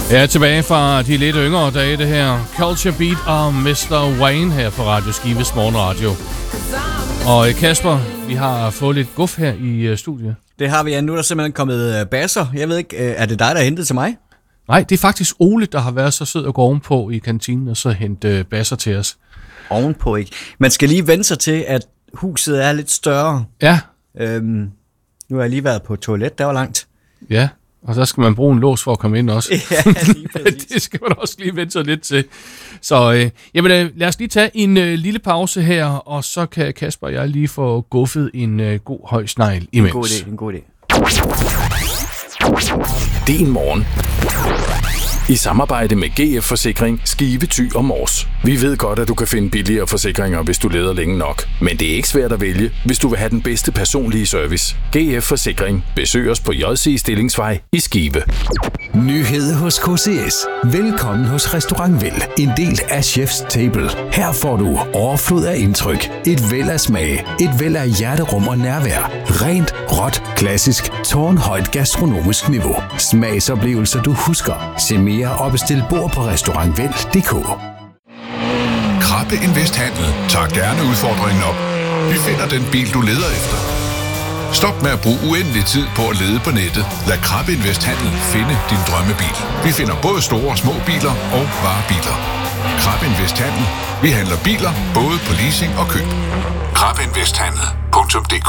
Jeg er tilbage fra de lidt yngre dage, det her. Culture Beat og Mr. Wayne her på Radio Skives Morgenradio. Og Kasper, vi har fået lidt guf her i studiet. Det har vi, ja. Nu er der simpelthen kommet basser. Jeg ved ikke, er det dig, der har hentet til mig? Nej, det er faktisk Ole, der har været så sød at gå ovenpå i kantinen og så hente basser til os. Ovenpå, ikke? Man skal lige vende sig til, at huset er lidt større. Ja. Nu har jeg lige været på toilet, der var langt. Ja, og så skal man bruge en lås for at komme ind også. Ja, lige præcis. Det skal man også lige vente sig lidt til. Så lad os lige tage en lille pause her, og så kan Kasper og jeg lige få guffet en god høj snegl imens. En god idé. Din morgen. I samarbejde med GF Forsikring, Skive, Thy og Mors. Vi ved godt, at du kan finde billigere forsikringer, hvis du leder længe nok. Men det er ikke svært at vælge, hvis du vil have den bedste personlige service. GF Forsikring. Besøg os på JC Stillingsvej i Skive. Nyhed hos KCS. Velkommen hos Restaurant Vel. En del af Chef's Table. Her får du overflod af indtryk. Et væld af smag. Et væld af hjerterum og nærvær. Rent, råt, klassisk, tårnhøjt gastronomisk niveau. Smagsoplevelser du husker. Se mere og bestil bord på restaurantvel.dk. Krabbe Invest Handel tager gerne udfordringen op. Vi finder den bil, du leder efter. Stop med at bruge uendelig tid på at lede på nettet. Lad Krabbe Invest Handel finde din drømmebil. Vi finder både store og små biler og varebiler. Krabbe Invest Handel. Vi handler biler både på leasing og køb. KrabbeInvesthandel.dk.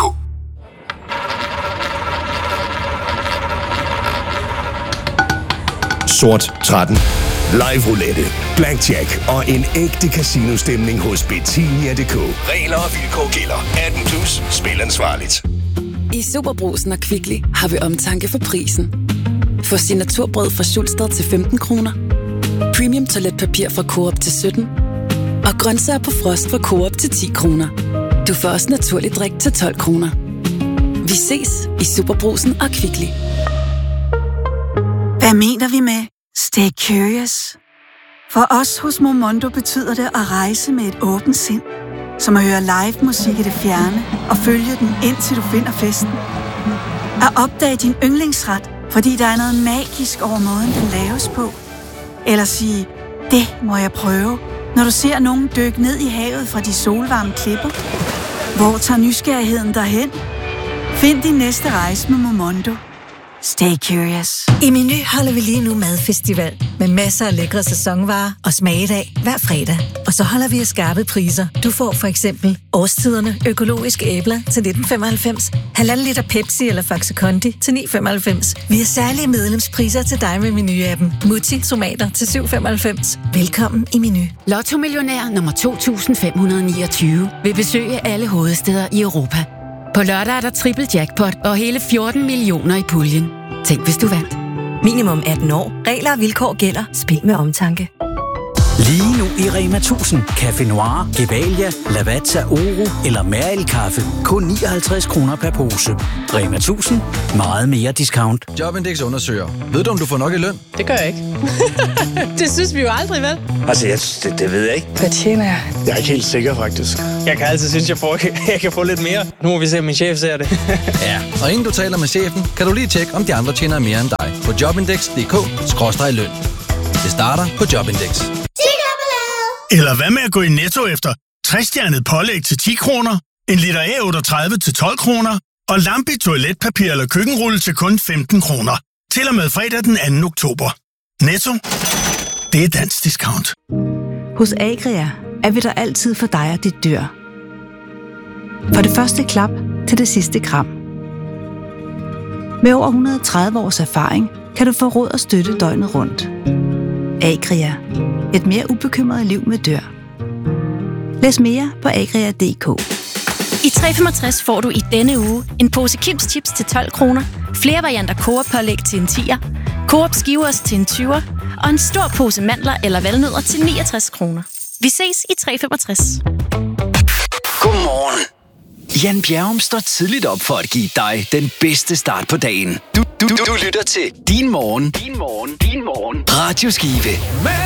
Sort 13. Live roulette, blackjack og en ægte casino-stemning hos Betinia.dk. Regler og vilkår gælder. 18+. Spil ansvarligt. I Superbrugsen og Kvickly har vi omtanke for prisen. Få signaturbrød fra Schulstad til 15 kroner. Premium toiletpapir fra Coop til 17. Og grøntsager på frost fra Coop til 10 kroner. Du får også naturlig drik til 12 kroner. Vi ses i Superbrugsen og Kvickly. Hvad mener vi med stay curious? For os hos Momondo betyder det at rejse med et åbent sind. Som at høre live musik i det fjerne og følge den indtil du finder festen. At opdage din yndlingsret, fordi der er noget magisk over måden, den laves på. Eller sige, det må jeg prøve, når du ser nogen dykke ned i havet fra de solvarme klipper. Hvor tager nysgerrigheden derhen? Find din næste rejse med Momondo. Stay curious. I Meny holder vi lige nu madfestival med masser af lækre sæsonvarer og smagedag hver fredag. Og så holder vi skarpe priser. Du får for eksempel årstiderne økologiske æbler til 1995, halvanden liter Pepsi eller Faxe Kondi til 9,95. Vi har særlige medlemspriser til dig med Meny-appen. Mutti tomater til 7,95. Velkommen i Meny. Lotto-millionær nummer 2529 vil besøge alle hovedstæder i Europa. På lørdag er der triple jackpot og hele 14 millioner i puljen. Tænk, hvis du vandt. Minimum 18 år. Regler og vilkår gælder. Spil med omtanke. Lige nu i Rema 1000. Café Noir, Gevalia, Lavazza Oro eller Meril Kaffe. Kun 59 kroner per pose. Rema 1000. Meget mere discount. Jobindex undersøger. Ved du, om du får nok i løn? Det gør jeg ikke. Det synes vi jo aldrig, vel? Altså, det ved jeg ikke. Hvad tjener jeg? Jeg er ikke helt sikker, faktisk. Jeg kan altid synes, jeg kan få lidt mere. Nu må vi se, om min chef ser det. Ja, og inden du taler med chefen, kan du lige tjekke, om de andre tjener mere end dig. På jobindex.dk/løn. Det starter på Jobindex. Eller hvad med at gå i Netto efter 60-stjernet pålæg til 10 kroner, en liter A38 til 12 kroner og lampe toiletpapir eller køkkenrulle til kun 15 kroner. Til og med fredag den 2. oktober. Netto. Det er dansk discount. Hos Agria er vi der altid for dig og dit dyr. For det første klap til det sidste kram. Med over 130 års erfaring kan du få råd og støtte døgnet rundt. Agria. Et mere ubekymret liv med dyr. Læs mere på agria.dk. I 365 får du i denne uge en pose Kims Chips til 12 kroner, flere varianter Coop-pålæg til en 10'er, Coop Skivers til en 20'er og en stor pose mandler eller valnødder til 69 kroner. Vi ses i 365. Godmorgen. Jan Bjerrum står tidligt op for at give dig den bedste start på dagen. Du lytter til Din Morgen. Radio Skive.